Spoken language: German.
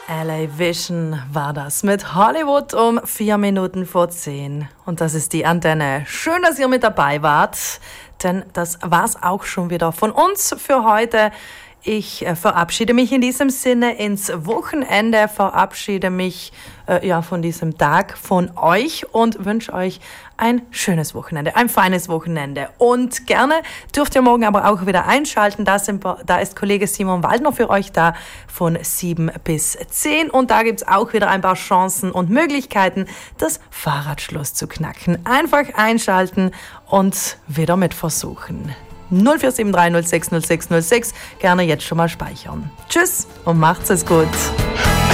LA Vision war das mit Hollywood um 4 Minuten vor 10. Und das ist die Antenne. Schön, dass ihr mit dabei wart, denn das war's auch schon wieder von uns für heute. Ich verabschiede mich in diesem Sinne ins Wochenende, verabschiede mich von diesem Tag von euch und wünsche euch ein schönes Wochenende, ein feines Wochenende. Und gerne dürft ihr morgen aber auch wieder einschalten. Da ist Kollege Simon Waldner für euch da von 7 bis 10. Und da gibt's auch wieder ein paar Chancen und Möglichkeiten, das Fahrradschloss zu knacken. Einfach einschalten und wieder mit versuchen. 0473 06 06 06. Gerne jetzt schon mal speichern. Tschüss und macht's es gut.